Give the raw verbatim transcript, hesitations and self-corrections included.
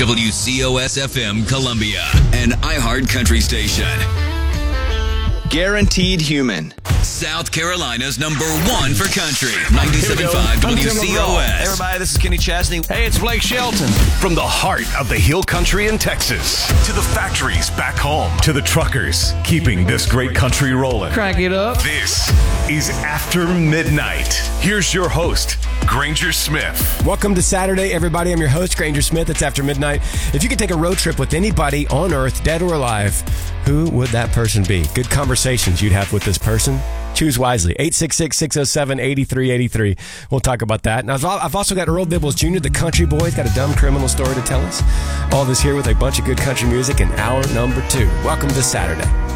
W C O S F M Columbia, an iHeart Country station. Guaranteed Human. South Carolina's number one for country. ninety-seven point five W C O S. Hey everybody, this is Kenny Chesney. Hey, it's Blake Shelton. From the heart of the hill country in Texas to the factories back home to the truckers keeping this great country rolling. Crank it up. This is After Midnight. Here's your host, Granger Smith. Welcome to Saturday, everybody. I'm your host, Granger Smith. It's After Midnight. If you could take a road trip with anybody on earth, dead or alive, who would that person be? Good conversations you'd have with this person. Choose wisely. eight six six, six oh seven, eight three eight three. We'll talk about that. Now, I've also got Earl Bibbles Junior, the country boy. He's got a dumb criminal story to tell us. All this here with a bunch of good country music in hour number two. Welcome to Saturday.